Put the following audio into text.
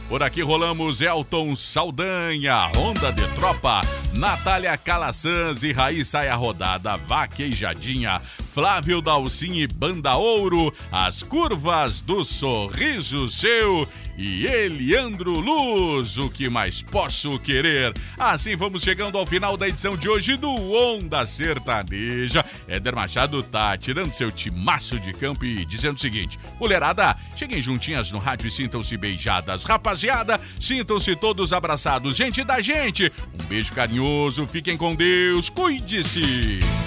Por aqui rolamos Elton Saldanha, Onda de Tropa, Natália Calasanz e Raíssa é a rodada, Vaquejadinha, Flávio Dalcin e Banda Ouro, As Curvas do Sorriso Seu e Eliandro Luz, o que mais posso querer? Assim vamos chegando ao final da edição de hoje do Onda Sertaneja. Éder Machado tá tirando seu timaço de campo e dizendo o seguinte: mulherada, cheguem juntinhas no rádio e sintam-se beijadas. Rapaziada, sintam-se todos abraçados. Gente da gente, um beijo carinhoso, fiquem com Deus, cuide-se.